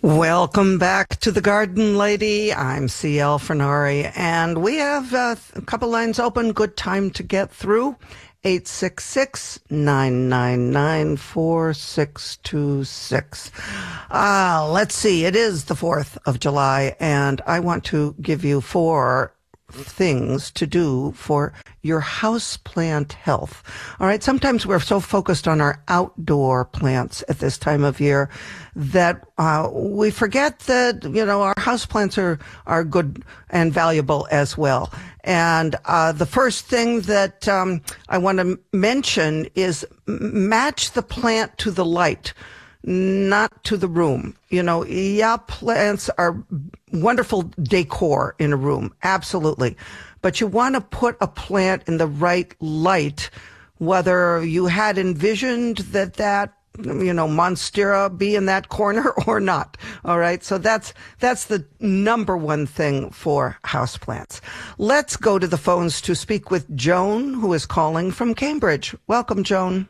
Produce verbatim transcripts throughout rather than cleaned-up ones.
Welcome back to The Garden Lady. I'm C L Fernari, and we have uh, a couple lines open. Good time to get through. eight six six, nine nine nine, four six two six. Uh, let's see. It is the fourth of July, and I want to give you four things to do for your house plant health. All right. Sometimes we're so focused on our outdoor plants at this time of year that uh, we forget that, you know, our house plants are, are good and valuable as well. And uh, the first thing that um, I want to mention is match the plant to the light, not to the room. You know, yeah, plants are wonderful decor in a room, absolutely. But you want to put a plant in the right light, whether you had envisioned that that, you know, monstera be in that corner or not. All right. So that's, that's the number one thing for houseplants. Let's go to the phones to speak with Joan, who is calling from Cambridge. Welcome, Joan.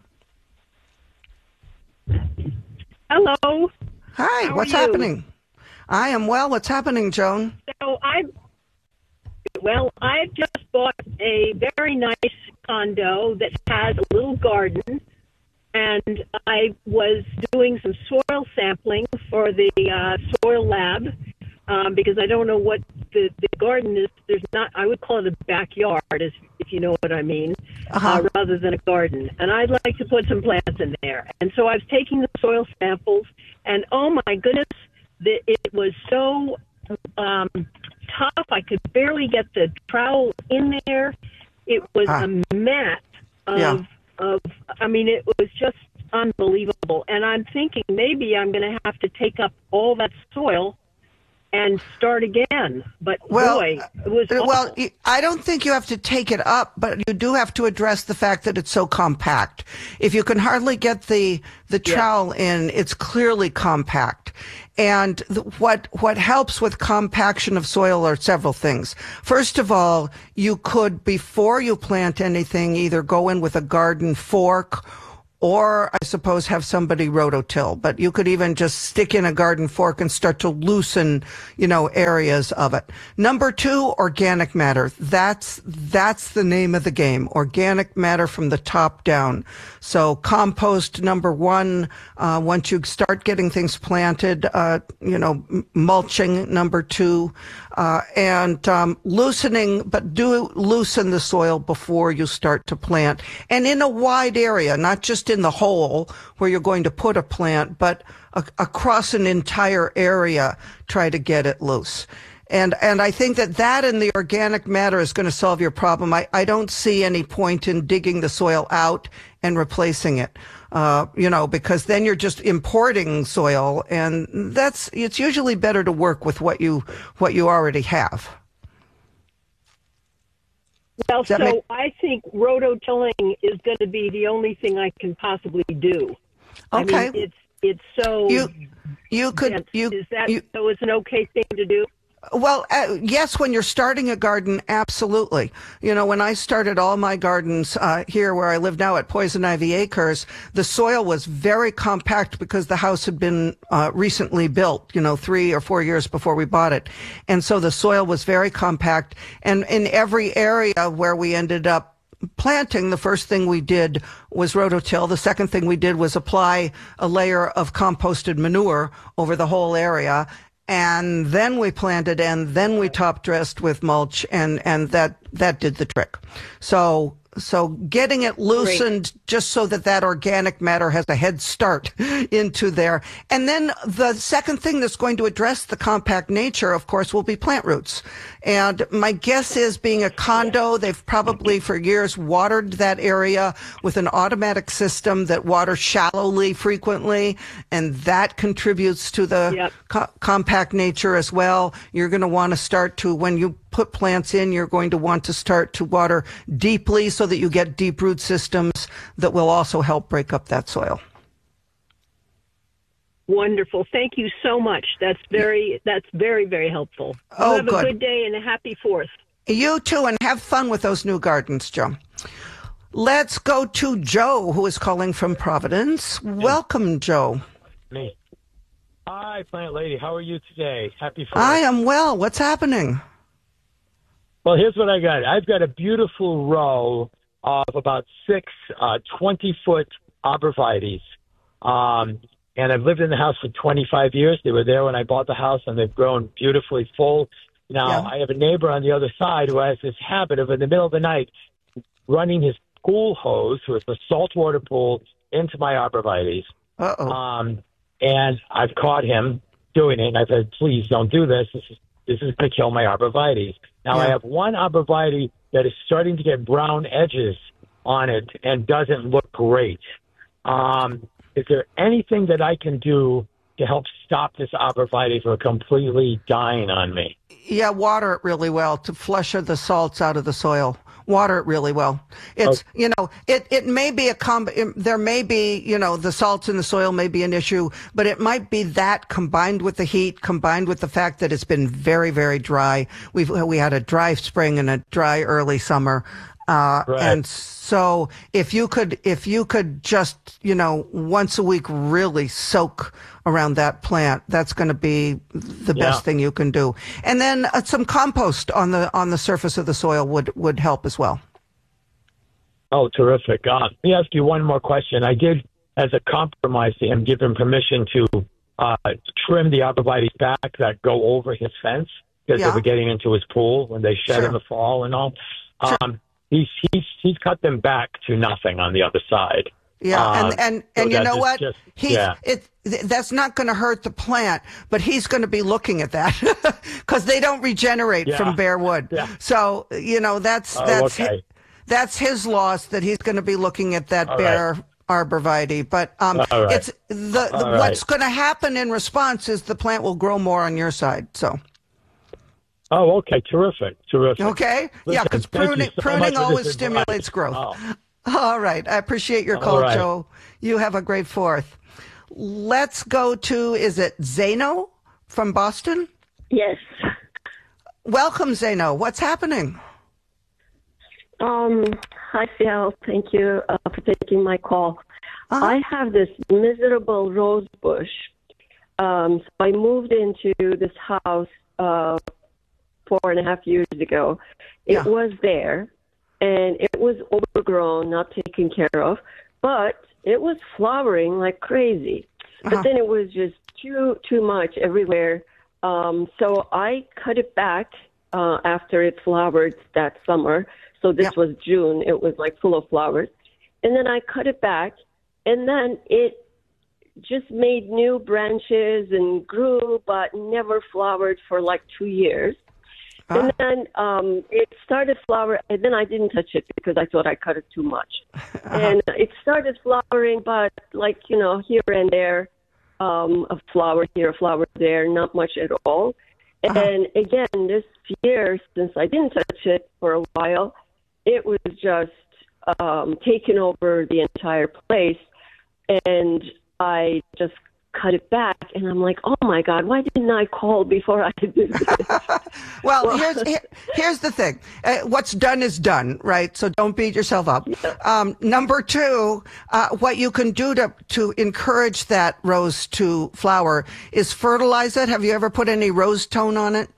Hello. Hi. How What's are you? happening? I am well. What's happening, Joan? So I, well, I just bought a very nice condo that has a little garden, and I was doing some soil sampling for the uh, soil lab um, because I don't know what the, the garden is. There's not. I would call it a backyard, if, if you know what I mean, Uh-huh. uh, rather than a garden. And I'd like to put some plants in there. And so I was taking the soil samples, and oh my goodness, the, it was so um, tough. I could barely get the trowel in there. It was Ah. a mat of, Yeah. of, I mean, it was just unbelievable. And I'm thinking maybe I'm going to have to take up all that soil and start again. But Well, boy, it was Well, awful. y- I don't think you have to take it up, but you do have to address the fact that it's so compact. If you can hardly get the the trowel in, it's clearly compact. And th- what what helps with compaction of soil are several things. First of all, you could, before you plant anything, either go in with a garden fork, or I suppose have somebody rototill, but you could even just stick in a garden fork and start to loosen, you know, areas of it. Number two, organic matter. That's, that's the name of the game. Organic matter from the top down. So compost, number one, uh, once you start getting things planted, uh, you know, m- mulching, number two, uh, and, um, loosening, but do loosen the soil before you start to plant. And in a wide area, not just in the hole where you're going to put a plant, but a- across an entire area, try to get it loose. And and I think that that and the organic matter is going to solve your problem. I, I don't see any point in digging the soil out and replacing it, uh, you know, because then you're just importing soil, and that's it's usually better to work with what you what you already have. Well, Does that so make- I think rototilling is going to be the only thing I can possibly do. Okay. I mean, it's it's so. You you could dense. you is that you, so? It's an okay thing to do. Well, uh, yes, when you're starting a garden, absolutely. You know, when I started all my gardens uh, here where I live now at Poison Ivy Acres, the soil was very compact because the house had been uh, recently built, you know, three or four years before we bought it. And so the soil was very compact. And in every area where we ended up planting, the first thing we did was rototill. The second thing we did was apply a layer of composted manure over the whole area. And then we planted, and then we top dressed with mulch, and, and that, that did the trick. So, so getting it loosened just so that that organic matter has a head start into there. And then the second thing that's going to address the compact nature, of course, will be plant roots. And my guess is, being a condo, they've probably for years watered that area with an automatic system that waters shallowly frequently, and that contributes to the Yep. co- compact nature as well. You're going to want to start to, when you put plants in, you're going to want to start to water deeply so that you get deep root systems that will also help break up that soil. Wonderful. Thank you so much. That's very that's very very helpful. Oh, you have good. a good day and a happy Fourth. You too, and have fun with those new gardens, Joe. Let's go to Joe, who is calling from Providence. Welcome, Joe. Me. Hi, Plant Lady. How are you today? Happy Fourth. I am well. What's happening? Well, here's what I got. I've got a beautiful row of about six uh, twenty-foot arborvitaes. Um, and I've lived in the house for twenty-five years. They were there when I bought the house, and they've grown beautifully full. Now, Yeah. I have a neighbor on the other side who has this habit of, in the middle of the night, running his pool hose, who is a saltwater pool, into my arborvitaes. Uh-oh. Um, and I've caught him doing it, and I said, please don't do this. This is, this is going to kill my arborvitaes. Now, Yeah. I have one arborvitae that is starting to get brown edges on it and doesn't look great. Um, is there anything that I can do to help stop this arborvitae from completely dying on me? Yeah, water it really well to flush the salts out of the soil. Water it really well. It's, Okay. you know, it, it may be a comb, there may be, you know, the salts in the soil may be an issue, but it might be that combined with the heat, combined with the fact that it's been very, very dry. We've, we had a dry spring and a dry early summer. Uh, Right. and so if you could, if you could just, you know, once a week really soak around that plant, that's going to be the Yeah. best thing you can do. And then uh, some compost on the, on the surface of the soil would, would help as well. Oh, terrific. Uh, let me ask you one more question. I did, as a compromise to him, give him permission to uh, trim the arborvitaes back that go over his fence because Yeah. they were getting into his pool when they shed Sure. in the fall and all. Sure. Um, he's, he's, he's cut them back to nothing on the other side. Yeah, Uh, and and so and you that know is what? just- He yeah. it th- that's not going to hurt the plant, but he's going to be looking at that because they don't regenerate Yeah. from bare wood. Yeah. So you know that's Oh, that's okay. hi- that's his loss that he's going to be looking at that All bare arborvitae. But um, All right. it's the, the All right. what's going to happen in response is the plant will grow more on your side. So Oh, okay. Terrific. Terrific. okay, yeah, Listen, because thank you pruning so pruning much for always this stimulates advice. growth. Oh. All right. I appreciate your All call, right. Joe. You have a great fourth. Let's go to, is it Zeno from Boston? Yes. Welcome, Zeno. What's happening? Um, hi, Phil. Thank you uh, for taking my call. Uh-huh. I have this miserable rose bush. Um, so I moved into this house uh, four and a half years ago. It Yeah. was there, and it was overgrown, not taken care of, but it was flowering like crazy. Uh-huh. But then it was just too too much everywhere. Um, so I cut it back uh, after it flowered that summer. So this Yep. was June. It was like full of flowers. And then I cut it back, and then it just made new branches and grew, but never flowered for like two years. Ah. And then um, it started flower, and then I didn't touch it because I thought I cut it too much. And it started flowering, but like, you know, here and there, um, a flower here, a flower there, not much at all. Uh-huh. And again, this year, since I didn't touch it for a while, it was just um, taking over the entire place. And I just cut it back, and I'm like, oh my God, why didn't I call before I did this? Well, Well- here's here, here's the thing. Uh, what's done is done, right? So don't beat yourself up. Um, number two, uh, what you can do to to encourage that rose to flower is fertilize it. Have you ever put any rose tone on it?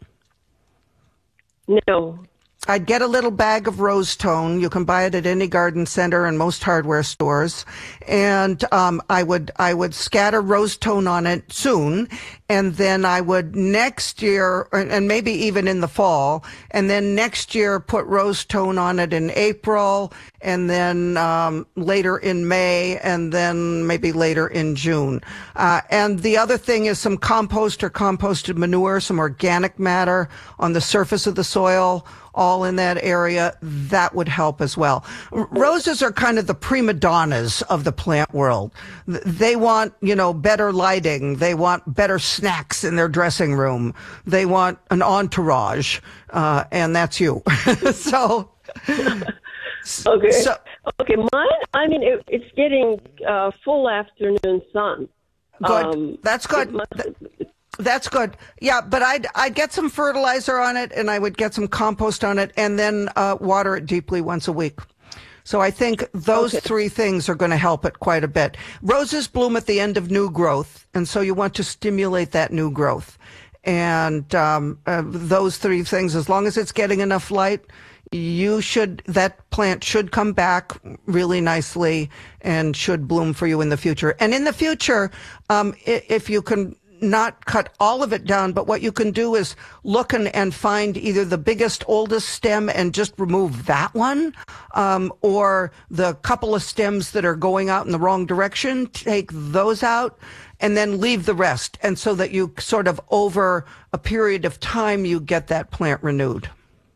No. I'd get a little bag of rose tone. You can buy it at any garden center and most hardware stores. And um, I would I would scatter rose tone on it soon, and then I would next year, and maybe even in the fall, and then next year put rose tone on it in April, and then um, later in May, and then maybe later in June. Uh, and the other thing is some compost or composted manure, some organic matter on the surface of the soil, all in that area. That would help as well. R- Roses are kind of the prima donnas of the plant world. Th- They want, you know, better lighting. They want better snacks in their dressing room. They want an entourage, uh, and that's you. So, Okay. so Okay, mine, I mean, it, it's getting uh, full afternoon sun. good. Um, That's good. it must- Th- That's good. Yeah, but I'd I'd get some fertilizer on it, and I would get some compost on it, and then uh, water it deeply once a week. So I think those Okay. three things are going to help it quite a bit. Roses bloom at the end of new growth, and so you want to stimulate that new growth. And um, uh, those three things, as long as it's getting enough light, you should, that plant should come back really nicely and should bloom for you in the future. And in the future, um, if you can not cut all of it down, but what you can do is look and, and find either the biggest, oldest stem and just remove that one, um, or the couple of stems that are going out in the wrong direction, take those out and then leave the rest. And so that you sort of over a period of time, you get that plant renewed.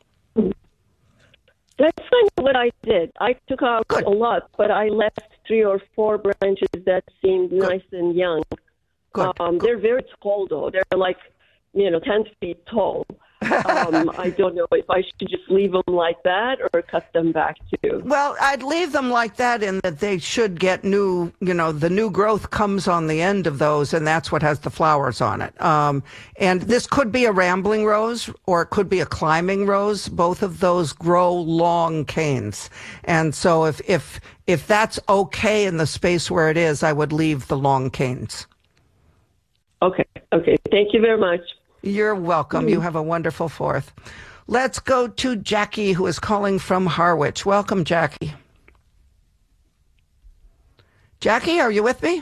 That's kind of what I did. I took out Good. a lot, but I left three or four branches that seemed Good. nice and young. Good. Um, they're very tall, though. They're like, you know, ten feet tall. um, I don't know if I should just leave them like that or cut them back too. Well, I'd leave them like that in that they should get new, you know, the new growth comes on the end of those, and that's what has the flowers on it. Um, and this could be a rambling rose or it could be a climbing rose. Both of those grow long canes. And so if, if, if that's okay in the space where it is, I would leave the long canes. Okay. Okay. Thank you very much. You're welcome. You have a wonderful fourth. Let's go to Jackie, who is calling from Harwich. Welcome, Jackie. Jackie, are you with me?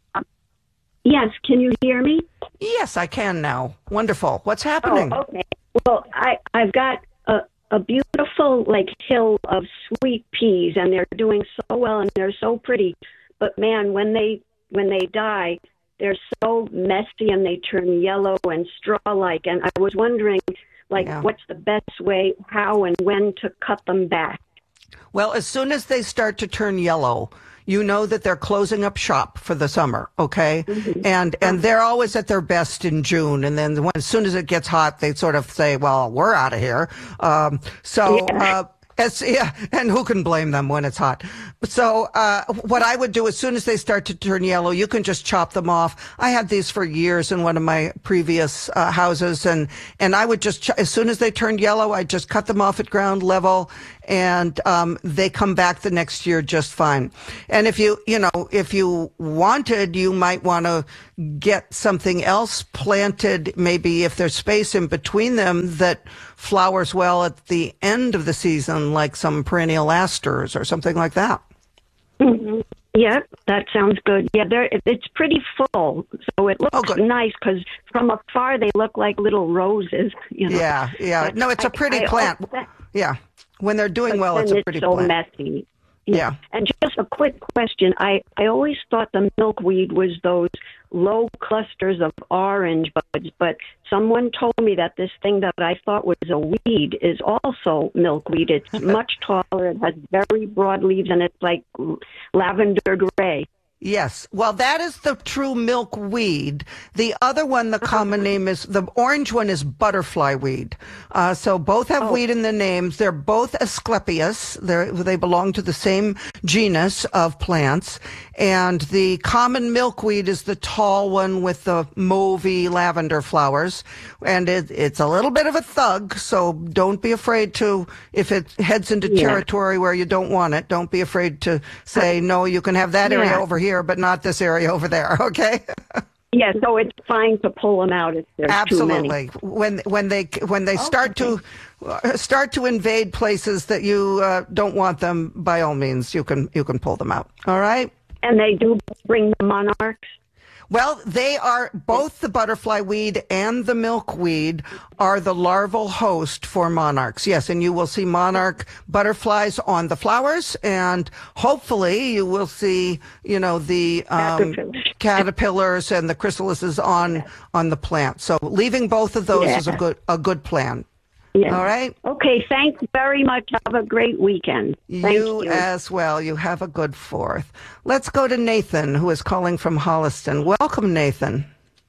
Yes, can you hear me? Yes, I can now. Wonderful. What's happening? Oh, okay. Well, I, I've got a, a beautiful, like, hill of sweet peas, and they're doing so well, and they're so pretty. But, man, when they when they die, they're so messy, and they turn yellow and straw-like. And I was wondering, like, Yeah. what's the best way, how and when to cut them back? Well, as soon as they start to turn yellow, you know that they're closing up shop for the summer, okay? Mm-hmm. And and they're always at their best in June, and then when, as soon as it gets hot, they sort of say, "Well, we're out of here." Um, so. Yeah. Uh, It's, yeah, and who can blame them when it's hot? So uh, what I would do as soon as they start to turn yellow, you can just chop them off. I had these for years in one of my previous uh, houses, and and I would just, ch- as soon as they turned yellow, I'd just cut them off at ground level, and um, they come back the next year just fine. And if you, you know, if you wanted, you might want to get something else planted, maybe if there's space in between them that flowers well at the end of the season, like some perennial asters or something like that. Mm-hmm. Yeah, that sounds good. Yeah, they're, it's pretty full, so it looks Oh, good. nice because from afar they look like little roses. You know? Yeah, yeah. But No, it's a I- pretty I plant. hope that- Yeah. When they're doing But well, it's then a pretty so plant. messy. Yeah. And just a quick question. I, I always thought the milkweed was those low clusters of orange buds, but someone told me that this thing that I thought was a weed is also milkweed. It's much taller. It has very broad leaves, and it's like lavender gray. Yes. Well, that is the true milkweed. The other one, the common name is, the orange one is butterfly weed. Uh, so both have Oh. weed in the names. They're both Asclepias. They're, they belong to the same genus of plants. And the common milkweed is the tall one with the mauvey lavender flowers. And it, it's a little bit of a thug, so don't be afraid to, if it heads into Yeah. territory where you don't want it, don't be afraid to say, no, you can have that area Yeah. over here, but not this area over there. Okay. Yeah, so it's fine to pull them out if there's too many. Absolutely. When when they when they start to uh, start to invade places that you uh, don't want them, by all means, you can you can pull them out. All right. And they do bring the monarchs. Well, they are both the butterfly weed and the milkweed are the larval host for monarchs. Yes, and you will see monarch butterflies on the flowers, and hopefully you will see, you know, the um, Caterpillars. caterpillars and the chrysalises on on the plant. So leaving both of those Yeah. is a good a good plan. Yeah. All right. Okay, thanks very much. Have a great weekend. Thank You, you. as well. You have a good fourth. Let's go to Nathan, who is calling from Holliston. Welcome, Nathan.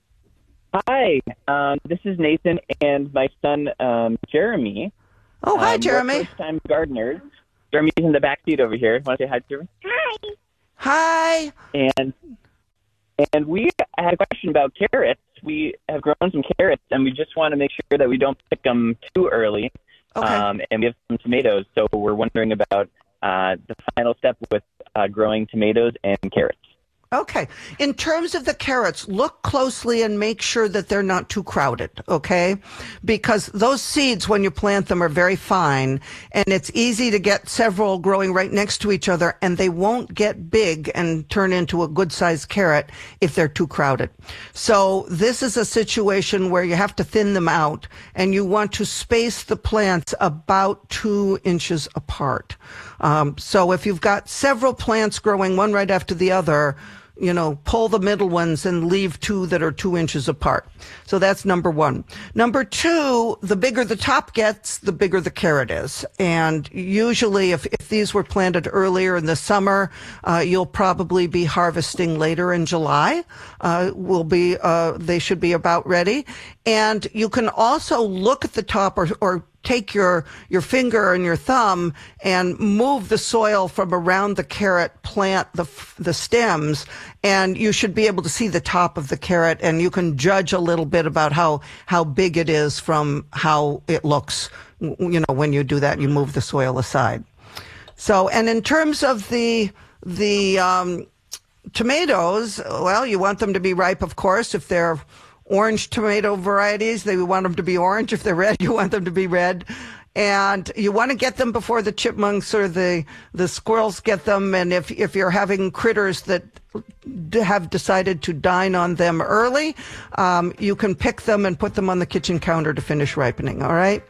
Hi, um, this is Nathan and my son um, Jeremy. Oh, hi, um, Jeremy. First-time gardeners. Jeremy's in the back seat over here. Want to say hi, Jeremy? Hi. And and we had a question about carrots. We have grown some carrots, and we just want to make sure that we don't pick them too early. Okay. Um, and we have some tomatoes, so we're wondering about uh, the final step with uh, growing tomatoes and carrots. Okay. In terms of the carrots, look closely and make sure that they're not too crowded, okay? Because those seeds, when you plant them, are very fine, and it's easy to get several growing right next to each other, and they won't get big and turn into a good-sized carrot if they're too crowded. So this is a situation where you have to thin them out, and you want to space the plants about two inches apart. Um, so if you've got several plants growing one right after the other, you know, pull the middle ones and leave two that are two inches apart. So that's number one. Number two, the bigger the top gets, the bigger the carrot is. And usually if, if these were planted earlier in the summer, uh, you'll probably be harvesting later in July. Uh, will be, uh, they should be about ready. And you can also look at the top or, or take your, your finger and your thumb and move the soil from around the carrot, plant the, the stems, and you should be able to see the top of the carrot, and you can judge a little bit about how, how big it is from how it looks, you know, when you do that, you move the soil aside. So, and in terms of the, the, um, tomatoes, well, you want them to be ripe, of course. If they're orange tomato varieties, they want them to be orange. If they're red, you want them to be red. And you want to get them before the chipmunks or the, the squirrels get them. And if, if you're having critters that have decided to dine on them early, um, you can pick them and put them on the kitchen counter to finish ripening. All right.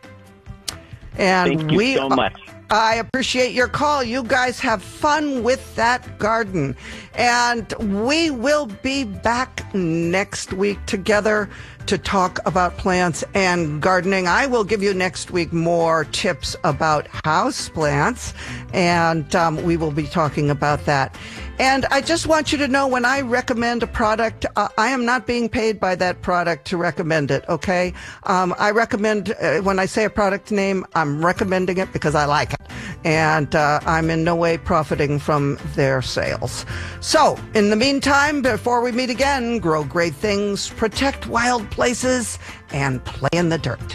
And Thank you we, so much. I appreciate your call. You guys have fun with that garden. And we will be back next week together to talk about plants and gardening. I will give you next week more tips about house plants, and um, we will be talking about that. And I just want you to know, when I recommend a product, uh, I am not being paid by that product to recommend it, okay? Um, I recommend, uh, when I say a product name, I'm recommending it because I like it. And uh, I'm in no way profiting from their sales. So, in the meantime, before we meet again, grow great things, protect wild places, and play in the dirt.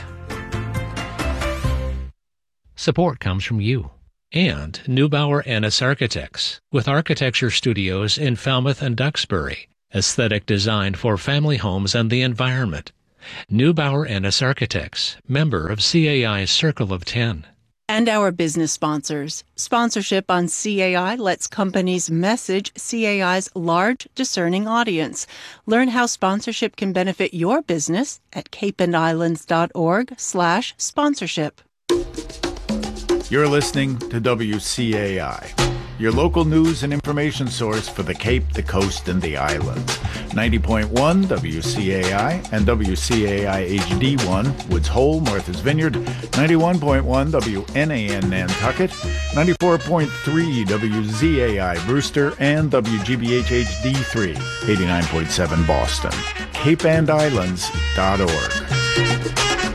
Support comes from you and Neubauer Ennis Architects, with architecture studios in Falmouth and Duxbury, aesthetic design for family homes and the environment. Neubauer Ennis Architects, member of C A I's Circle of Ten. And our business sponsors. Sponsorship on C A I lets companies message C A I's large, discerning audience. Learn how sponsorship can benefit your business at capeandislands.org slash sponsorship. You're listening to W C A I, your local news and information source for the Cape, the Coast, and the Islands. ninety point one W C A I and W C A I H D one, Woods Hole, Martha's Vineyard, ninety-one point one W N A N Nantucket, ninety-four point three W Z A I Brewster, and W G B H H D three, eighty-nine point seven Boston. cape and islands dot org.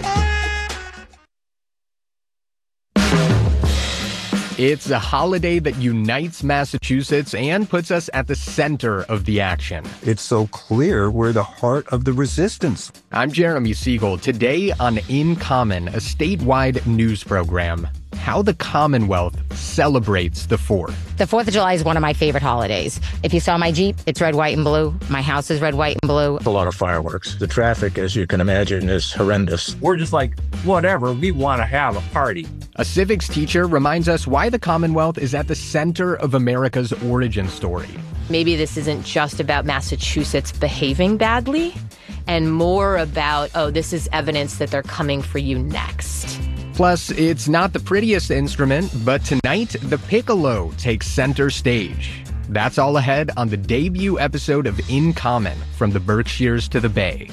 It's a holiday that unites Massachusetts and puts us at the center of the action. It's so clear we're the heart of the resistance. I'm Jeremy Siegel. Today on In Common, a statewide news program. How the Commonwealth celebrates the fourth. The fourth of July is one of my favorite holidays. If you saw my Jeep, it's red, white, and blue. My house is red, white, and blue. A lot of fireworks. The traffic, as you can imagine, is horrendous. We're just like, whatever, we want to have a party. A civics teacher reminds us why the Commonwealth is at the center of America's origin story. Maybe this isn't just about Massachusetts behaving badly, and more about, oh, this is evidence that they're coming for you next. Plus, it's not the prettiest instrument, but tonight, the piccolo takes center stage. That's all ahead on the debut episode of In Common, from the Berkshires to the Bay.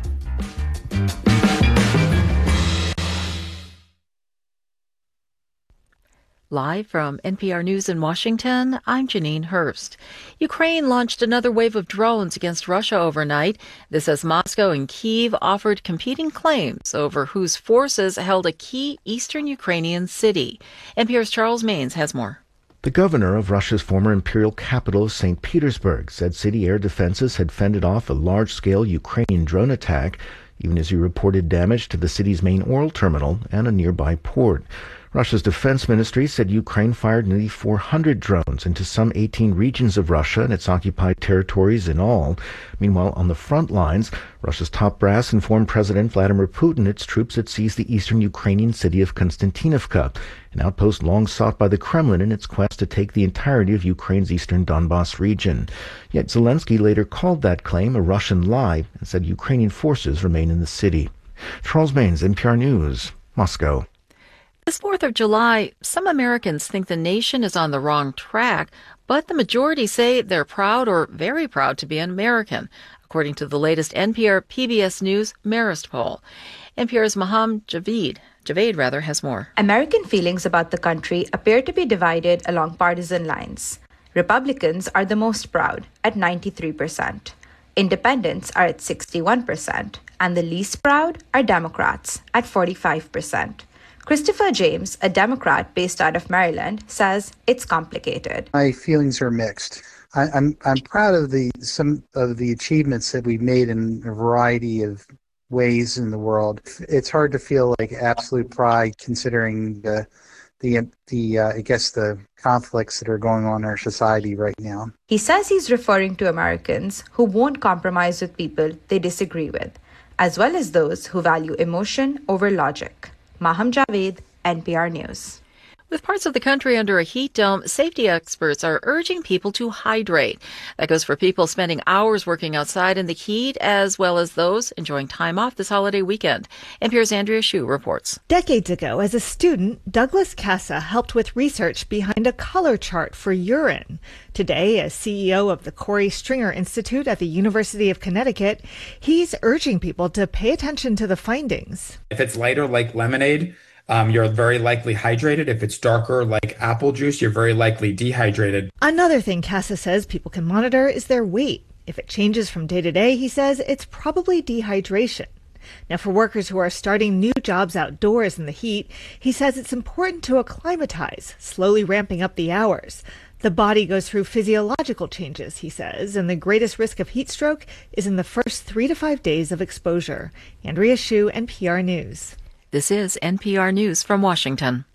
Live from N P R News in Washington, I'm Janine Hurst. Ukraine launched another wave of drones against Russia overnight. This as Moscow and Kyiv offered competing claims over whose forces held a key eastern Ukrainian city. N P R's Charles Maines has more. The governor of Russia's former imperial capital, Saint Petersburg, said city air defenses had fended off a large-scale Ukrainian drone attack, even as he reported damage to the city's main oil terminal and a nearby port. Russia's defense ministry said Ukraine fired nearly four hundred drones into some eighteen regions of Russia and its occupied territories in all. Meanwhile, on the front lines, Russia's top brass informed President Vladimir Putin its troops had seized the eastern Ukrainian city of Konstantinovka, an outpost long sought by the Kremlin in its quest to take the entirety of Ukraine's eastern Donbas region. Yet Zelensky later called that claim a Russian lie and said Ukrainian forces remain in the city. Charles Baines, N P R News, Moscow. This fourth of July, some Americans think the nation is on the wrong track, but the majority say they're proud or very proud to be an American, according to the latest N P R P B S News Marist poll. N P R's Maham Javed, Javed rather, has more. American feelings about the country appear to be divided along partisan lines. Republicans are the most proud at ninety-three percent. Independents are at sixty-one percent, and the least proud are Democrats at forty-five percent. Christopher James, a Democrat based out of Maryland, says it's complicated. My feelings are mixed. I, I'm I'm proud of the some of the achievements that we've made in a variety of ways in the world. It's hard to feel like absolute pride considering the the the uh, I guess the conflicts that are going on in our society right now. He says he's referring to Americans who won't compromise with people they disagree with, as well as those who value emotion over logic. Maham Javed, N P R News. With parts of the country under a heat dome, safety experts are urging people to hydrate. That goes for people spending hours working outside in the heat, as well as those enjoying time off this holiday weekend. N P R's Andrea Hsu reports. Decades ago, as a student, Douglas Casa helped with research behind a color chart for urine. Today, as C E O of the Corey Stringer Institute at the University of Connecticut, he's urging people to pay attention to the findings. If it's lighter like lemonade, Um, you're very likely hydrated. If it's darker like apple juice, you're very likely dehydrated. Another thing Casa says people can monitor is their weight. If it changes from day to day, he says it's probably dehydration. Now, for workers who are starting new jobs outdoors in the heat, he says it's important to acclimatize, slowly ramping up the hours. The body goes through physiological changes, he says, and the greatest risk of heat stroke is in the first three to five days of exposure. Andrea Hsu, N P R News. This is N P R News from Washington.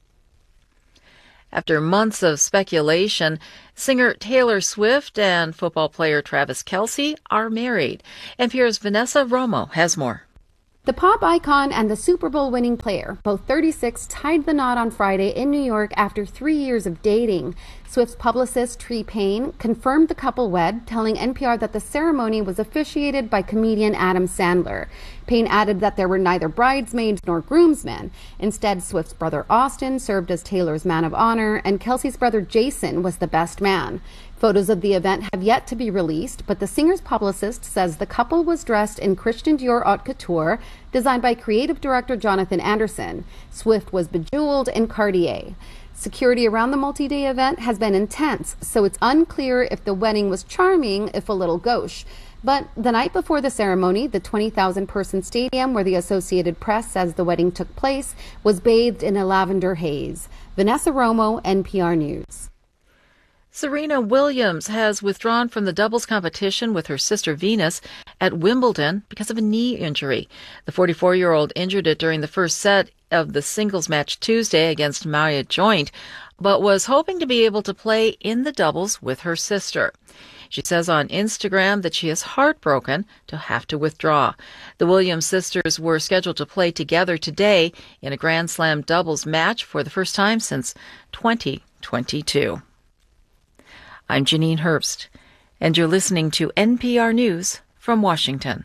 After months of speculation, singer Taylor Swift and football player Travis Kelce are married. N P R's Vanessa Romo has more. The pop icon and the Super Bowl winning player, both thirty-six, tied the knot on Friday in New York after three years of dating. Swift's publicist, Tree Payne, confirmed the couple wed, telling N P R that the ceremony was officiated by comedian Adam Sandler. Payne added that there were neither bridesmaids nor groomsmen. Instead, Swift's brother Austin served as Taylor's man of honor, and Kelce's brother Jason was the best man. Photos of the event have yet to be released, but the singer's publicist says the couple was dressed in Christian Dior haute couture, designed by creative director Jonathan Anderson. Swift was bejeweled in Cartier. Security around the multi-day event has been intense, so it's unclear if the wedding was charming, if a little gauche. But the night before the ceremony, the twenty thousand person stadium where the Associated Press says the wedding took place was bathed in a lavender haze. Vanessa Romo, N P R News. Serena Williams has withdrawn from the doubles competition with her sister Venus at Wimbledon because of a knee injury. The forty-four-year-old injured it during the first set of the singles match Tuesday against Maya Joint, but was hoping to be able to play in the doubles with her sister. She says on Instagram that she is heartbroken to have to withdraw. The Williams sisters were scheduled to play together today in a Grand Slam doubles match for the first time since twenty twenty-two. I'm Janine Herbst, and you're listening to N P R News from Washington.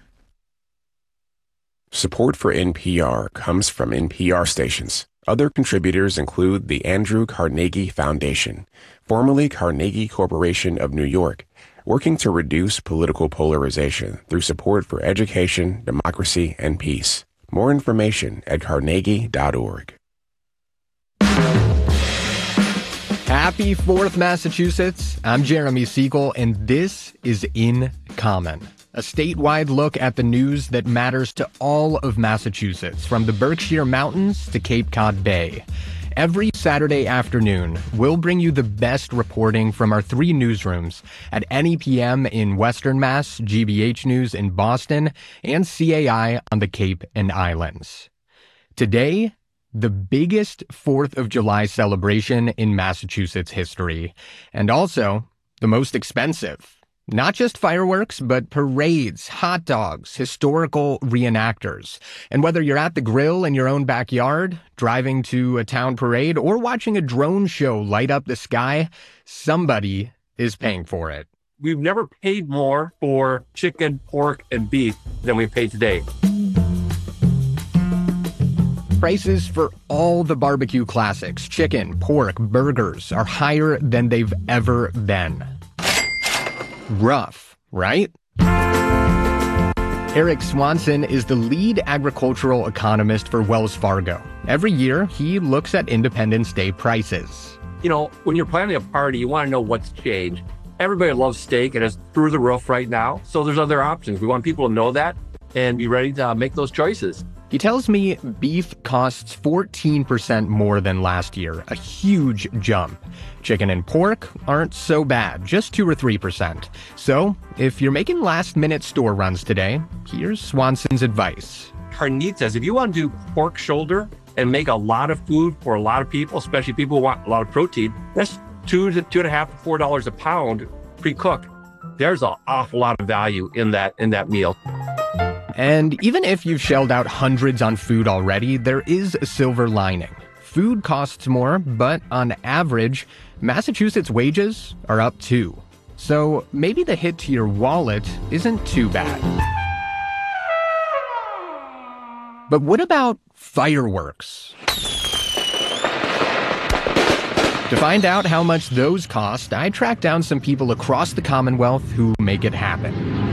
Support for N P R comes from N P R stations. Other contributors include the Andrew Carnegie Foundation, formerly Carnegie Corporation of New York, working to reduce political polarization through support for education, democracy, and peace. More information at carnegie dot org. Happy fourth, Massachusetts. I'm Jeremy Siegel, and this is In Common, a statewide look at the news that matters to all of Massachusetts, from the Berkshire Mountains to Cape Cod Bay. Every Saturday afternoon, we'll bring you the best reporting from our three newsrooms at N E P M in Western Mass, G B H News in Boston, and C A I on the Cape and Islands. Today, the biggest fourth of July celebration in Massachusetts history, and also the most expensive. Not just fireworks, but parades, hot dogs, historical reenactors. And whether you're at the grill in your own backyard, driving to a town parade, or watching a drone show light up the sky, somebody is paying for it. We've never paid more for chicken, pork, and beef than we pay today. Prices for all the barbecue classics, chicken, pork, burgers, are higher than they've ever been. Rough, right? Eric Swanson is the lead agricultural economist for Wells Fargo. Every year, he looks at Independence Day prices. You know, when you're planning a party, you want to know what's changed. Everybody loves steak, and it's through the roof right now. So there's other options. We want people to know that and be ready to make those choices. He tells me beef costs fourteen percent more than last year, a huge jump. Chicken and pork aren't so bad, just two or three percent. So, if you're making last-minute store runs today, here's Swanson's advice. Carnitas, if you want to do pork shoulder and make a lot of food for a lot of people, especially people who want a lot of protein, that's two to two and a half to four dollars a pound pre-cooked. There's an awful lot of value in that in that meal. And even if you've shelled out hundreds on food already, there is a silver lining. Food costs more, but on average, Massachusetts wages are up too. So maybe the hit to your wallet isn't too bad. But what about fireworks? To find out how much those cost, I tracked down some people across the Commonwealth who make it happen.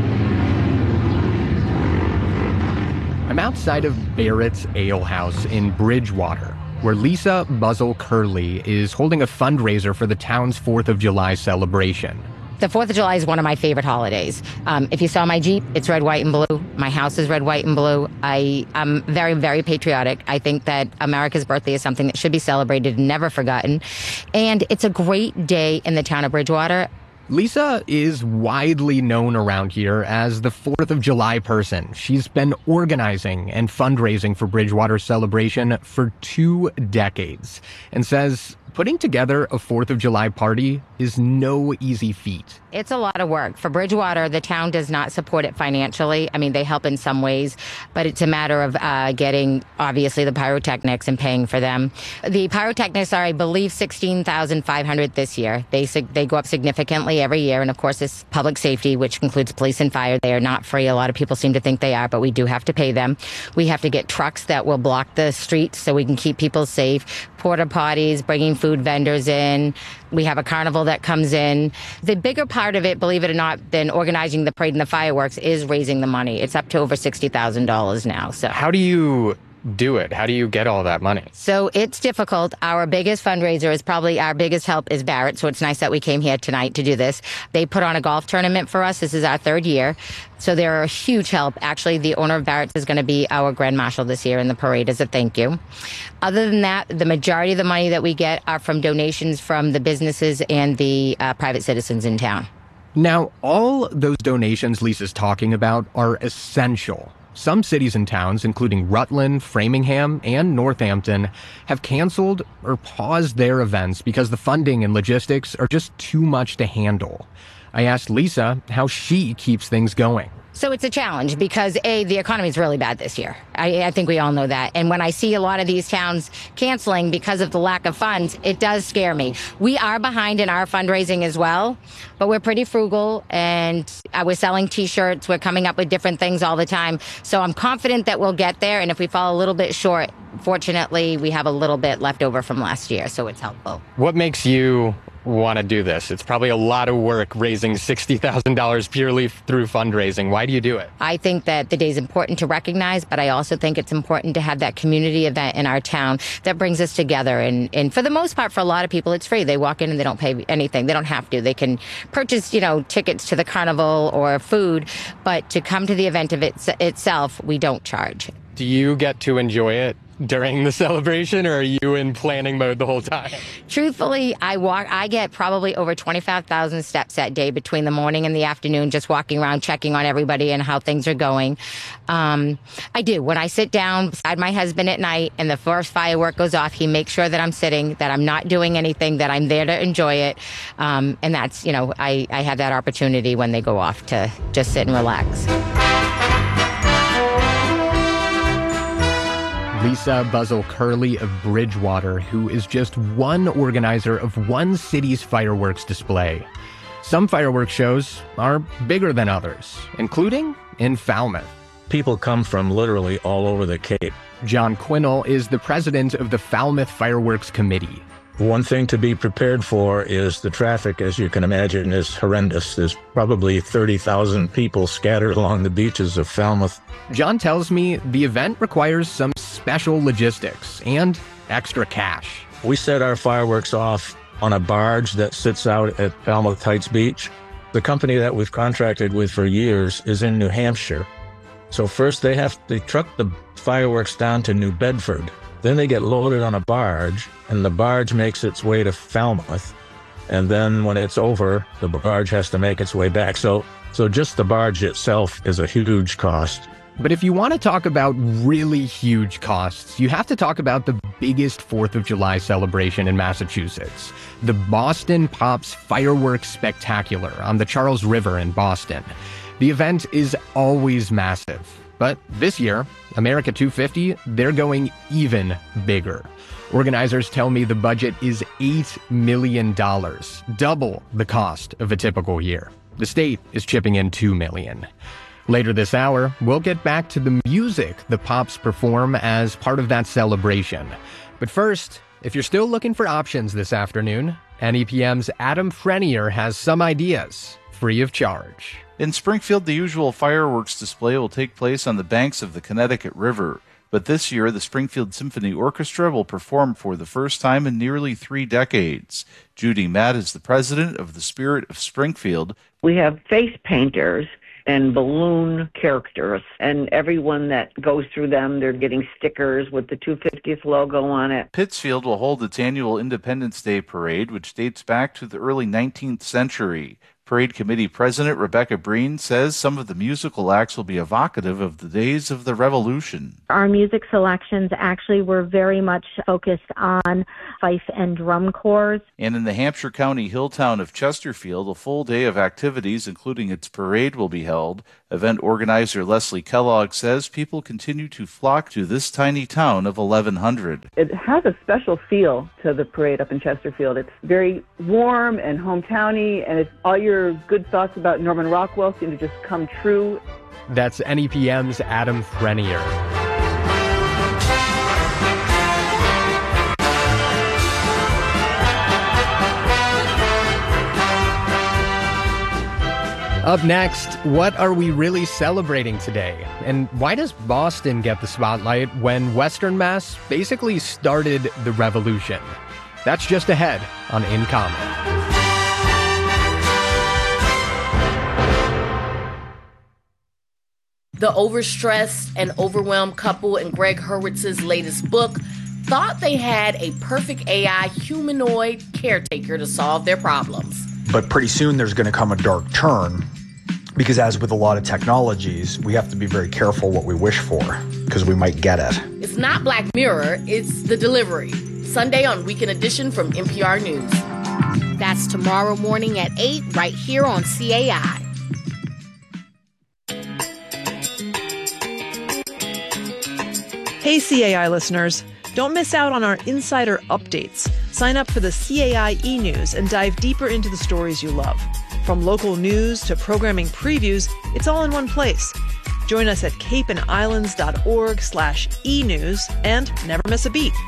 I'm outside of Barrett's Ale House in Bridgewater, where Lisa Buzzle Curley is holding a fundraiser for the town's fourth of July celebration. The fourth of July is one of my favorite holidays. Um, if you saw my Jeep, it's red, white, and blue. My house is red, white, and blue. I, I'm very, very patriotic. I think that America's birthday is something that should be celebrated and never forgotten. And it's a great day in the town of Bridgewater. Lisa is widely known around here as the fourth of July person. She's been organizing and fundraising for Bridgewater's celebration for two decades and says putting together a fourth of July party is no easy feat. It's a lot of work. For Bridgewater, the town does not support it financially. I mean, they help in some ways, but it's a matter of uh, getting, obviously, the pyrotechnics and paying for them. The pyrotechnics are, I believe, sixteen thousand five hundred dollars this year. They they go up significantly every year, and of course, it's public safety, which includes police and fire. They are not free. A lot of people seem to think they are, but we do have to pay them. We have to get trucks that will block the streets so we can keep people safe. Porta potties, bringing food vendors in. We have a carnival that comes in. The bigger part of it, believe it or not, than organizing the parade and the fireworks is raising the money. It's up to over sixty thousand dollars now. So how do you do it? How do you get all that money? So it's difficult. Our biggest fundraiser is probably our biggest help is Barrett. So it's nice that we came here tonight to do this. They put on a golf tournament for us. This is our third year. So they're a huge help. Actually, the owner of Barrett's is going to be our Grand Marshal this year in the parade as a thank you. Other than that, the majority of the money that we get are from donations from the businesses and the uh, private citizens in town. Now, all those donations Lisa's talking about are essential. Some cities and towns, including Rutland, Framingham, and Northampton, have canceled or paused their events because the funding and logistics are just too much to handle. I asked Lisa how she keeps things going. So it's a challenge because, A, the economy is really bad this year. I, I think we all know that. And when I see a lot of these towns canceling because of the lack of funds, it does scare me. We are behind in our fundraising as well, but we're pretty frugal and uh, we're selling T-shirts. We're coming up with different things all the time. So I'm confident that we'll get there. And if we fall a little bit short, fortunately, we have a little bit left over from last year. So it's helpful. What makes you want to do this? It's probably a lot of work raising sixty thousand dollars purely through fundraising. Why do you do it? I think that the day is important to recognize, but I also think it's important to have that community event in our town that brings us together. And, and for the most part, for a lot of people, it's free. They walk in and they don't pay anything. They don't have to. They can purchase, you know, tickets to the carnival or food, but to come to the event of it, itself, we don't charge. Do you get to enjoy it during the celebration, or are you in planning mode the whole time? Truthfully, I walk. I get probably over twenty-five thousand steps that day between the morning and the afternoon, just walking around, checking on everybody and how things are going. Um, I do. When I sit down beside my husband at night and the first firework goes off, he makes sure that I'm sitting, that I'm not doing anything, that I'm there to enjoy it. Um, and that's, you know, I, I have that opportunity when they go off to just sit and relax. Lisa Buzzell-Curley of Bridgewater, who is just one organizer of one city's fireworks display. Some fireworks shows are bigger than others, including in Falmouth. People come from literally all over the Cape. John Quinnell is the president of the Falmouth Fireworks Committee. One thing to be prepared for is the traffic, as you can imagine, is horrendous. There's probably thirty thousand people scattered along the beaches of Falmouth. John tells me the event requires some special logistics and extra cash. We set our fireworks off on a barge that sits out at Falmouth Heights Beach. The company that we've contracted with for years is in New Hampshire. So first they have they truck the fireworks down to New Bedford. Then they get loaded on a barge, and the barge makes its way to Falmouth. And then when it's over, the barge has to make its way back. So, so just the barge itself is a huge cost. But if you want to talk about really huge costs, you have to talk about the biggest fourth of July celebration in Massachusetts, the Boston Pops Fireworks Spectacular on the Charles River in Boston. The event is always massive. But this year, America two fifty, they're going even bigger. Organizers tell me the budget is eight million dollars, double the cost of a typical year. The state is chipping in two million dollars. Later this hour, we'll get back to the music the Pops perform as part of that celebration. But first, if you're still looking for options this afternoon, N E P M's Adam Frenier has some ideas, free of charge. In Springfield, the usual fireworks display will take place on the banks of the Connecticut River. But this year, the Springfield Symphony Orchestra will perform for the first time in nearly three decades. Judy Matt is the president of the Spirit of Springfield. We have face painters and balloon characters, and everyone that goes through them, they're getting stickers with the two fiftieth logo on it. Pittsfield will hold its annual Independence Day Parade, which dates back to the early nineteenth century. Parade Committee President Rebecca Breen says some of the musical acts will be evocative of the days of the Revolution. Our music selections actually were very much focused on fife and drum corps. And in the Hampshire County hill town of Chesterfield, a full day of activities, including its parade, will be held. Event organizer Leslie Kellogg says people continue to flock to this tiny town of eleven hundred. It has a special feel to the parade up in Chesterfield. It's very warm and hometowny, and it's all your good thoughts about Norman Rockwell seem to just come true. That's N E P M's Adam Frenier. Up next, what are we really celebrating today? And why does Boston get the spotlight when Western Mass basically started the revolution? That's just ahead on In Common. The overstressed and overwhelmed couple in Greg Hurwitz's latest book thought they had a perfect A I humanoid caretaker to solve their problems. But pretty soon there's going to come a dark turn, because as with a lot of technologies, we have to be very careful what we wish for, because we might get it. It's not Black Mirror, it's The Delivery. Sunday on Weekend Edition from N P R News. That's tomorrow morning at eight, right here on C A I. Hey C A I listeners, don't miss out on our insider updates. Sign up for the C A I e-news and dive deeper into the stories you love. From local news to programming previews, it's all in one place. Join us at capeandislands.org slash e-news and never miss a beat.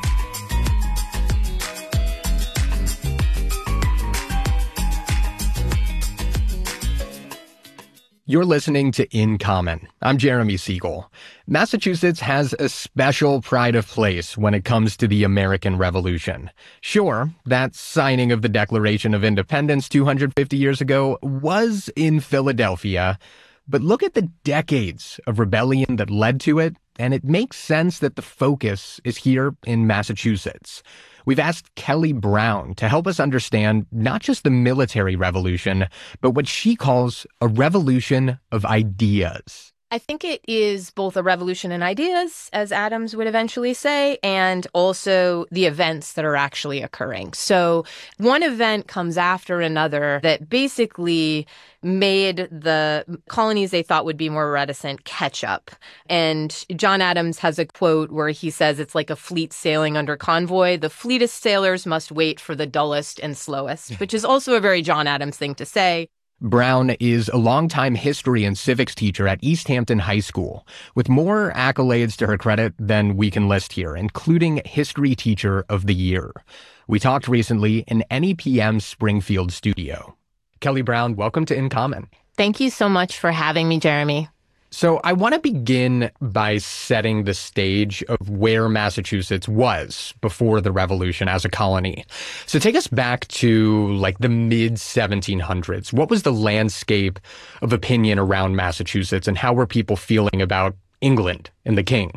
You're listening to In Common. I'm Jeremy Siegel. Massachusetts has a special pride of place when it comes to the American Revolution. Sure, that signing of the Declaration of Independence two hundred fifty years ago was in Philadelphia, but look at the decades of rebellion that led to it and it makes sense that the focus is here in Massachusetts. We've asked Kelly Brown to help us understand not just the military revolution, but what she calls a revolution of ideas. I think it is both a revolution in ideas, as Adams would eventually say, and also the events that are actually occurring. So one event comes after another that basically made the colonies they thought would be more reticent catch up. And John Adams has a quote where he says it's like a fleet sailing under convoy. The fleetest sailors must wait for the dullest and slowest, which is also a very John Adams thing to say. Brown is a longtime history and civics teacher at East Hampton High School, with more accolades to her credit than we can list here, including History Teacher of the Year. We talked recently in N E P M's Springfield studio. Kelly Brown, welcome to In Common. Thank you so much for having me, Jeremy. So I want to begin by setting the stage of where Massachusetts was before the Revolution as a colony. So take us back to like the mid seventeen hundreds. What was the landscape of opinion around Massachusetts, and how were people feeling about England and the king?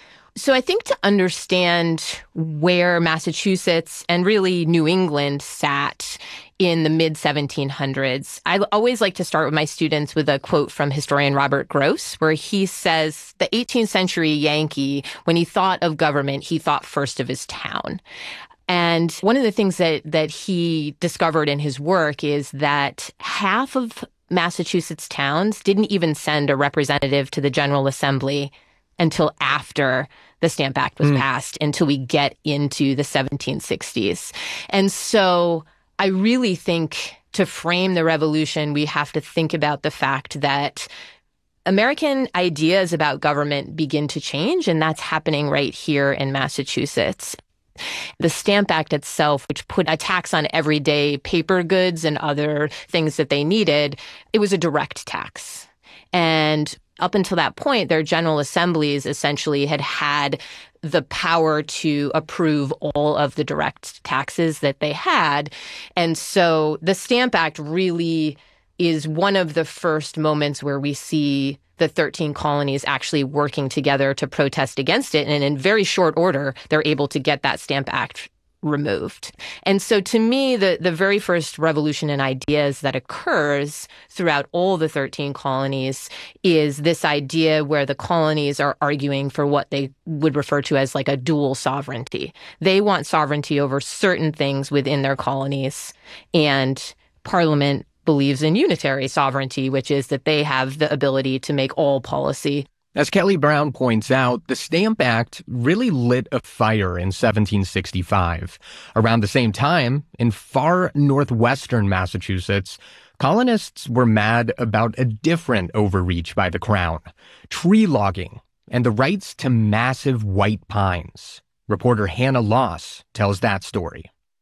So I think to understand where Massachusetts and really New England sat in the mid seventeen hundreds, I always like to start with my students with a quote from historian Robert Gross, where he says the eighteenth century Yankee, when he thought of government, he thought first of his town. And one of the things that, that he discovered in his work is that half of Massachusetts towns didn't even send a representative to the General Assembly until after the Stamp Act was mm. passed, until we get into the seventeen sixties. And so I really think to frame the revolution, we have to think about the fact that American ideas about government begin to change, and that's happening right here in Massachusetts. The Stamp Act itself, which put a tax on everyday paper goods and other things that they needed, it was a direct tax. And up until that point, their general assemblies essentially had had the power to approve all of the direct taxes that they had. And so the Stamp Act really is one of the first moments where we see the thirteen colonies actually working together to protest against it. And in very short order, they're able to get that Stamp Act removed. And so to me, the, the very first revolution in ideas that occurs throughout all the thirteen colonies is this idea where the colonies are arguing for what they would refer to as like a dual sovereignty. They want sovereignty over certain things within their colonies, and Parliament believes in unitary sovereignty, which is that they have the ability to make all policy. As Kelly Brown points out, the Stamp Act really lit a fire in seventeen sixty-five. Around the same time, in far northwestern Massachusetts, colonists were mad about a different overreach by the Crown: tree logging and the rights to massive white pines. Reporter Hannah Loss tells that story.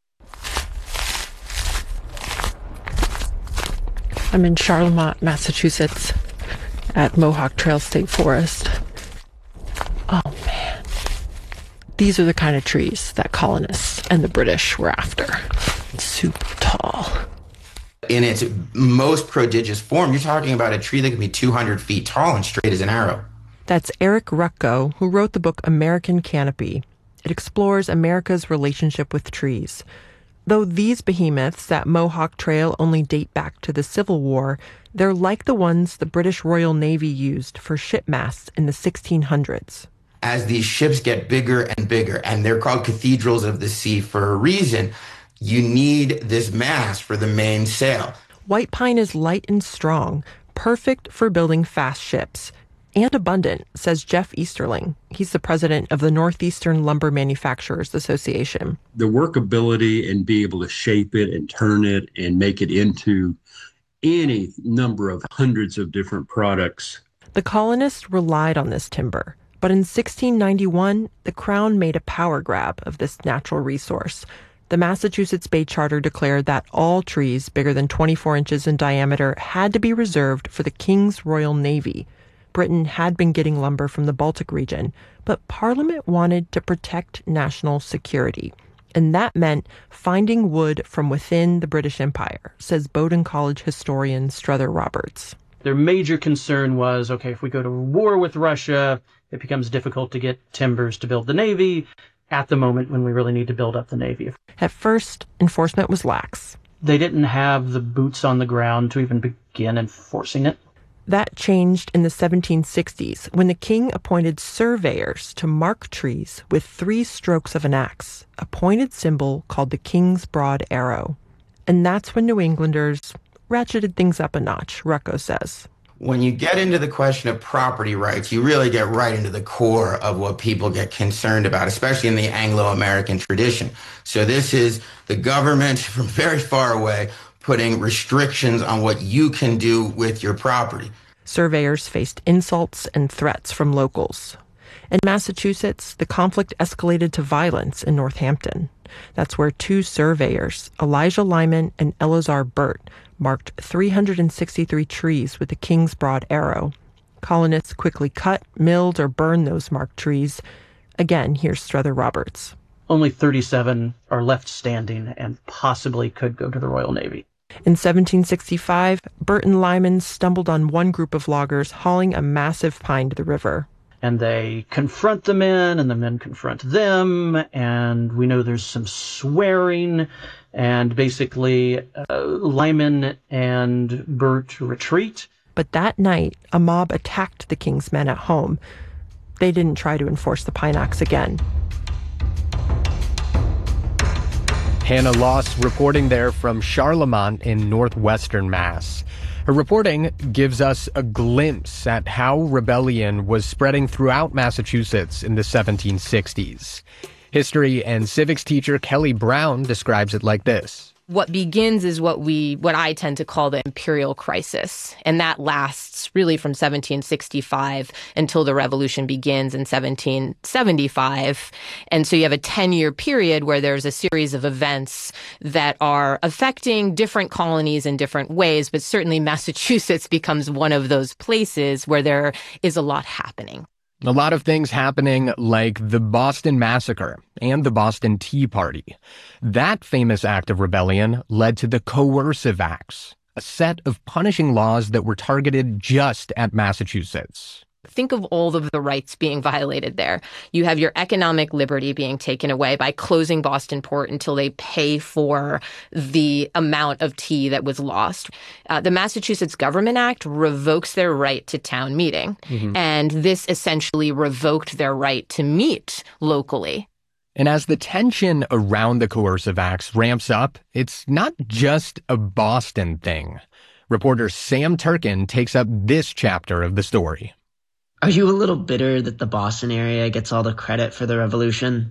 I'm in Charlemont, Massachusetts, at Mohawk Trail State Forest. Oh man. These are the kind of trees that colonists and the British were after. Super tall. In its most prodigious form, you're talking about a tree that can be two hundred feet tall and straight as an arrow. That's Eric Rucko, who wrote the book American Canopy. It explores America's relationship with trees. Though these behemoths at Mohawk Trail only date back to the Civil War, they're like the ones the British Royal Navy used for ship masts in the sixteen hundreds. As these ships get bigger and bigger, and they're called cathedrals of the sea for a reason, you need this mast for the main sail. White pine is light and strong, perfect for building fast ships. And abundant, says Jeff Easterling. He's the president of the Northeastern Lumber Manufacturers Association. The workability and be able to shape it and turn it and make it into any number of hundreds of different products. The colonists relied on this timber. But in sixteen ninety-one, the Crown made a power grab of this natural resource. The Massachusetts Bay Charter declared that all trees bigger than twenty-four inches in diameter had to be reserved for the King's Royal Navy. Britain had been getting lumber from the Baltic region, but Parliament wanted to protect national security. And that meant finding wood from within the British Empire, says Bowdoin College historian Strother Roberts. Their major concern was, okay, if we go to war with Russia, it becomes difficult to get timbers to build the Navy at the moment when we really need to build up the Navy. At first, enforcement was lax. They didn't have the boots on the ground to even begin enforcing it. That changed in the seventeen sixties when the king appointed surveyors to mark trees with three strokes of an axe, a pointed symbol called the King's Broad Arrow. And that's when New Englanders ratcheted things up a notch, Rucko says. When you get into the question of property rights, you really get right into the core of what people get concerned about, especially in the Anglo-American tradition. So this is the government from very far away putting restrictions on what you can do with your property. Surveyors faced insults and threats from locals. In Massachusetts, the conflict escalated to violence in Northampton. That's where two surveyors, Elijah Lyman and Eleazar Burt, marked three hundred sixty-three trees with the King's Broad Arrow. Colonists quickly cut, milled, or burned those marked trees. Again, here's Strother Roberts. Only thirty-seven are left standing and possibly could go to the Royal Navy. In seventeen sixty-five, Burt and Lyman stumbled on one group of loggers hauling a massive pine to the river. And they confront the men, and the men confront them, and we know there's some swearing, and basically uh, Lyman and Burt retreat. But that night, a mob attacked the king's men at home. They didn't try to enforce the Pine Axe again. Hannah Loss reporting there from Charlemont in northwestern Mass. Her reporting gives us a glimpse at how rebellion was spreading throughout Massachusetts in the seventeen sixties. History and civics teacher Kelly Brown describes it like this. What begins is what we, what I tend to call the imperial crisis. And that lasts really from seventeen sixty-five until the revolution begins in seventeen seventy-five. And so you have a ten-year period where there's a series of events that are affecting different colonies in different ways. But certainly Massachusetts becomes one of those places where there is a lot happening. A lot of things happening, like the Boston Massacre and the Boston Tea Party. That famous act of rebellion led to the Coercive Acts, a set of punishing laws that were targeted just at Massachusetts. Think of all of the rights being violated there. You have your economic liberty being taken away by closing Boston Port until they pay for the amount of tea that was lost. Uh, the Massachusetts Government Act revokes their right to town meeting. Mm-hmm. And this essentially revoked their right to meet locally. And as the tension around the coercive acts ramps up, it's not just a Boston thing. Reporter Sam Turkin takes up this chapter of the story. Are you a little bitter that the Boston area gets all the credit for the revolution?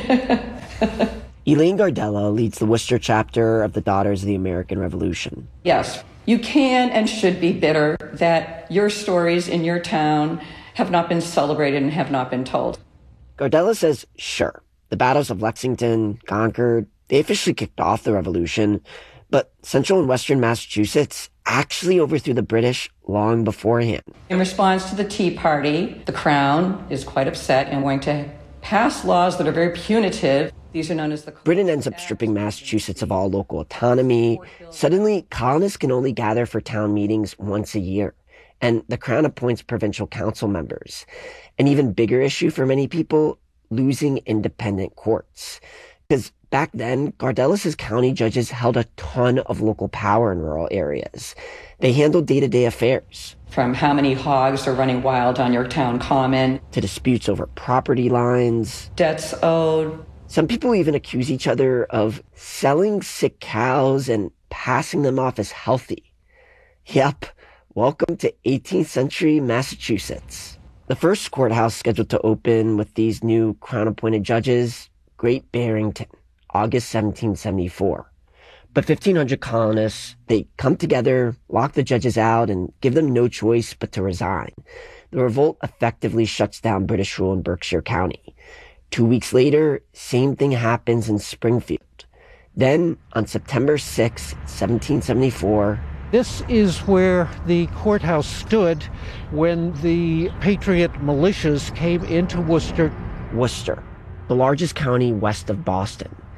Elaine Gardella leads the Worcester chapter of the Daughters of the American Revolution. Yes, you can and should be bitter that your stories in your town have not been celebrated and have not been told. Gardella says, sure, the battles of Lexington, Concord, they officially kicked off the revolution, but central and western Massachusetts actually overthrew the British long beforehand. In response to the Tea Party, the Crown is quite upset and going to pass laws that are very punitive. These are known as the... Britain ends up stripping Massachusetts of all local autonomy. Suddenly, colonists can only gather for town meetings once a year, and the Crown appoints provincial council members. An even bigger issue for many people, losing independent courts. Because back then, Gardellis' county judges held a ton of local power in rural areas. They handled day-to-day affairs. From how many hogs are running wild on your town common, to disputes over property lines, debts owed. Some people even accuse each other of selling sick cows and passing them off as healthy. Yep, welcome to eighteenth century Massachusetts. The first courthouse scheduled to open with these new Crown-appointed judges, Great Barrington, August seventeen seventy-four. But fifteen hundred colonists, they come together, lock the judges out, and give them no choice but to resign. The revolt effectively shuts down British rule in Berkshire County. Two weeks later, same thing happens in Springfield. Then, on September sixth, seventeen seventy-four... This is where the courthouse stood when the Patriot militias came into Worcester. Worcester, the largest county west of Boston.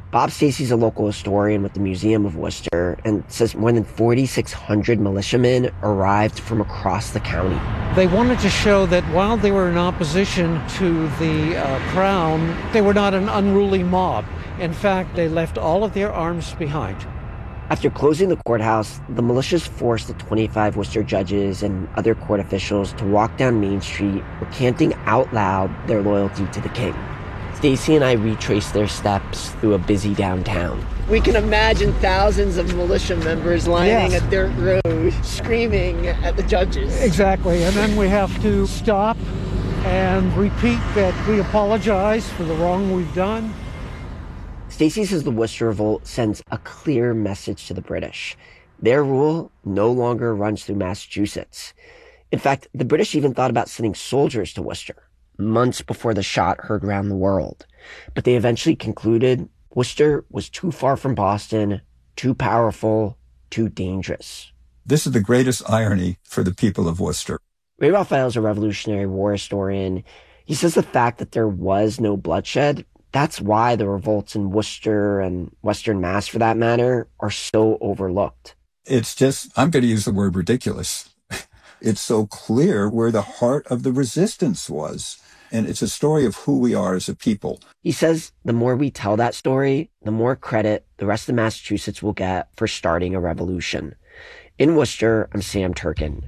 Bob Stacey's a local historian with the Museum of Worcester and says more than forty-six hundred militiamen arrived from across the county. They wanted to show that while they were in opposition to the uh, crown, they were not an unruly mob. In fact, they left all of their arms behind. After closing the courthouse, the militias forced the twenty-five Worcester judges and other court officials to walk down Main Street, recanting out loud their loyalty to the king. Stacey and I retraced their steps through a busy downtown. We can imagine thousands of militia members lining yes. a dirt road, screaming at the judges. Exactly, and then we have to stop and repeat that we apologize for the wrong we've done. Stacey says the Worcester Revolt sends a clear message to the British. Their rule no longer runs through Massachusetts. In fact, the British even thought about sending soldiers to Worcester, months before the shot heard round the world. But they eventually concluded Worcester was too far from Boston, too powerful, too dangerous. This is the greatest irony for the people of Worcester. Ray Raphael is a Revolutionary War historian. He says the fact that there was no bloodshed, that's why the revolts in Worcester and Western Mass, for that matter, are so overlooked. It's just, I'm going to use the word ridiculous. It's so clear where the heart of the resistance was. And it's a story of who we are as a people. He says the more we tell that story, the more credit the rest of Massachusetts will get for starting a revolution. In Worcester, I'm Sam Turkin.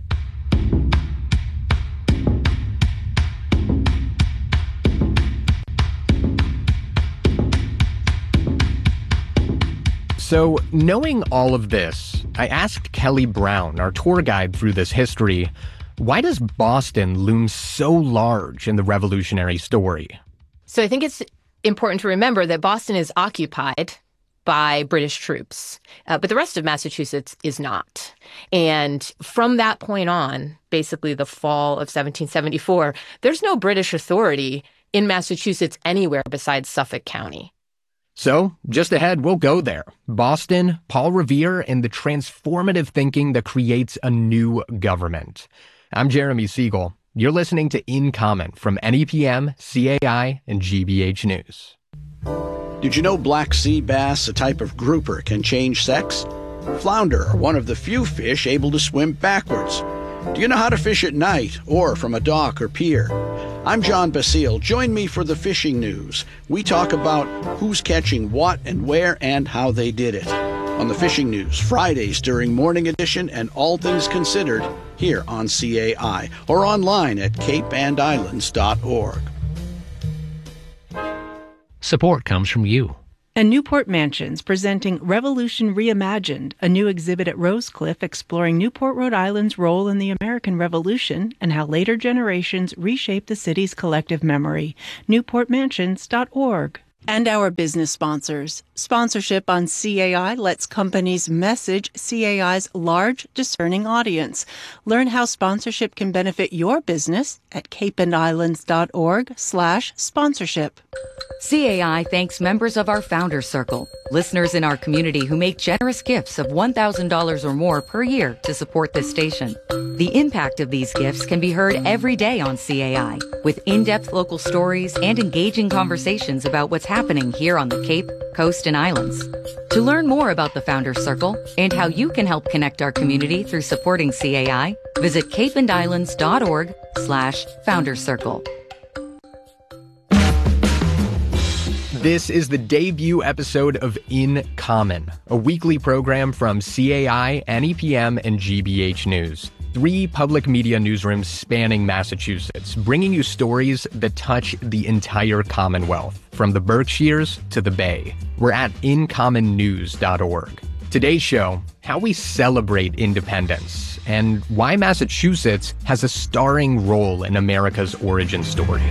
So, knowing all of this, I asked Kelly Brown, our tour guide through this history, why does Boston loom so large in the revolutionary story? So I think it's important to remember that Boston is occupied by British troops, uh, but the rest of Massachusetts is not. And from that point on, basically the fall of seventeen seventy-four, there's no British authority in Massachusetts anywhere besides Suffolk County. So, just ahead, we'll go there. Boston, Paul Revere, and the transformative thinking that creates a new government. I'm Jeremy Siegel. You're listening to In Common from N E P M, C A I, and G B H News. Did you know black sea bass, a type of grouper, can change sex? Flounder are one of the few fish able to swim backwards. Do you know how to fish at night or from a dock or pier? I'm John Basile. Join me for the fishing news. We talk about who's catching what and where and how they did it. On the Fishing News, Fridays during Morning Edition and All Things Considered here on C A I or online at cape and islands dot org. Support comes from you. And Newport Mansions, presenting Revolution Reimagined, a new exhibit at Rosecliff exploring Newport, Rhode Island's role in the American Revolution and how later generations reshaped the city's collective memory. newport mansions dot org. And our business sponsors. Sponsorship on C A I lets companies message C A I's large, discerning audience. Learn how sponsorship can benefit your business at cape and islands dot org slash sponsorship. C A I thanks members of our Founders Circle, listeners in our community who make generous gifts of one thousand dollars or more per year to support this station. The impact of these gifts can be heard every day on C A I, with in-depth local stories and engaging conversations about what's happening here on the Cape, Coast, and Islands. To learn more about the Founders Circle and how you can help connect our community through supporting C A I, visit cape and islands dot org slash Founders Circle. This is the debut episode of In Common, a weekly program from C A I, N E P M, and G B H News. Three public media newsrooms spanning Massachusetts, bringing you stories that touch the entire Commonwealth, from the Berkshires to the Bay. We're at in common news dot org. Today's show, how we celebrate independence, and why Massachusetts has a starring role in America's origin story.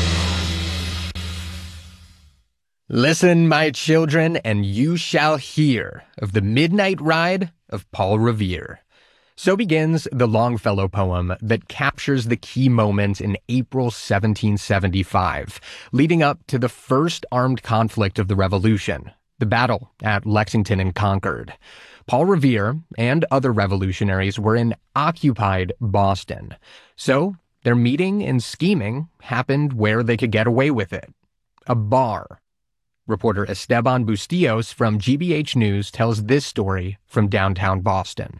Listen, my children, and you shall hear of the midnight ride of Paul Revere. So begins the Longfellow poem that captures the key moment in April seventeen seventy-five, leading up to the first armed conflict of the Revolution, the battle at Lexington and Concord. Paul Revere and other revolutionaries were in occupied Boston, so their meeting and scheming happened where they could get away with it, a bar. Reporter Esteban Bustillos from G B H News tells this story from downtown Boston.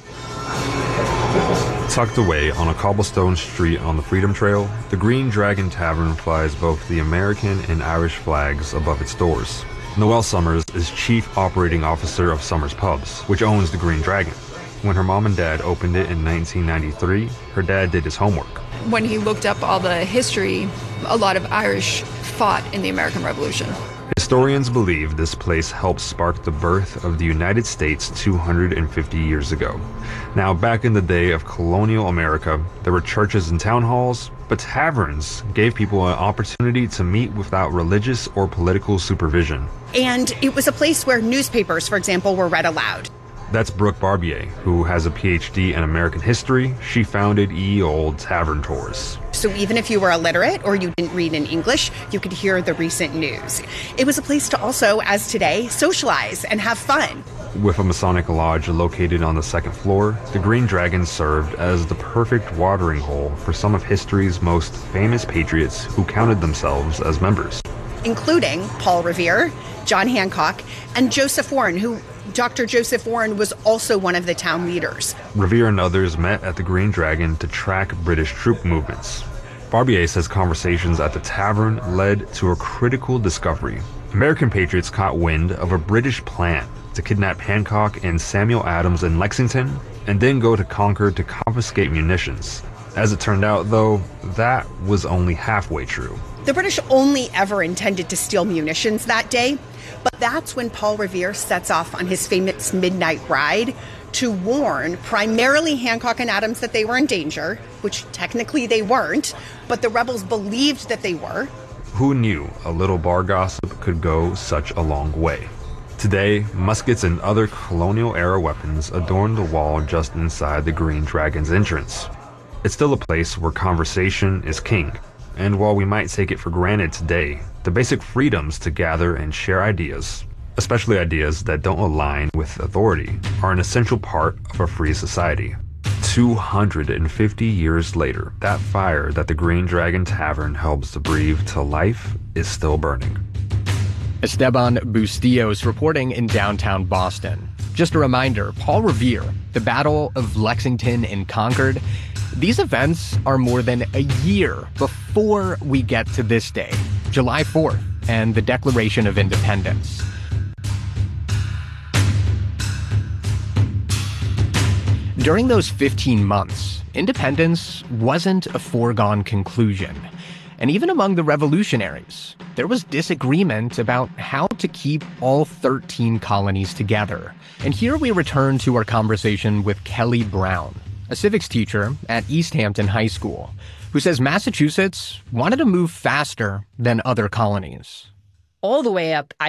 Tucked away on a cobblestone street on the Freedom Trail, the Green Dragon Tavern flies both the American and Irish flags above its doors. Noelle Summers is Chief Operating Officer of Summers Pubs, which owns the Green Dragon. When her mom and dad opened it in nineteen ninety-three, her dad did his homework. When he looked up all the history, a lot of Irish fought in the American Revolution. Historians believe this place helped spark the birth of the United States two hundred fifty years ago. Now, back in the day of colonial America, there were churches and town halls, but taverns gave people an opportunity to meet without religious or political supervision. And it was a place where newspapers, for example, were read aloud. That's Brooke Barbier, who has a P H D in American history. She founded Ye Olde Tavern Tours. So even if you were illiterate or you didn't read in English, you could hear the recent news. It was a place to also, as today, socialize and have fun. With a Masonic lodge located on the second floor, the Green Dragon served as the perfect watering hole for some of history's most famous patriots who counted themselves as members. Including Paul Revere, John Hancock, and Joseph Warren, who Doctor Joseph Warren was also one of the town leaders. Revere and others met at the Green Dragon to track British troop movements. Barbier says conversations at the tavern led to a critical discovery. American patriots caught wind of a British plan to kidnap Hancock and Samuel Adams in Lexington and then go to Concord to confiscate munitions. As it turned out, though, that was only halfway true. The British only ever intended to steal munitions that day, but that's when Paul Revere sets off on his famous midnight ride to warn primarily Hancock and Adams that they were in danger, which technically they weren't, but the rebels believed that they were. Who knew a little bar gossip could go such a long way? Today, muskets and other colonial-era weapons adorn the wall just inside the Green Dragon's entrance. It's still a place where conversation is king. And while we might take it for granted today, the basic freedoms to gather and share ideas, especially ideas that don't align with authority, are an essential part of a free society. two hundred fifty years later, that fire that the Green Dragon Tavern helps to breathe to life is still burning. Esteban Bustillos reporting in downtown Boston. Just a reminder, Paul Revere, the Battle of Lexington and Concord, these events are more than a year before we get to this day, July fourth, and the Declaration of Independence. During those fifteen months, independence wasn't a foregone conclusion. And even among the revolutionaries, there was disagreement about how to keep all thirteen colonies together. And here we return to our conversation with Kelly Brown, a civics teacher at East Hampton High School, who says Massachusetts wanted to move faster than other colonies. All the way up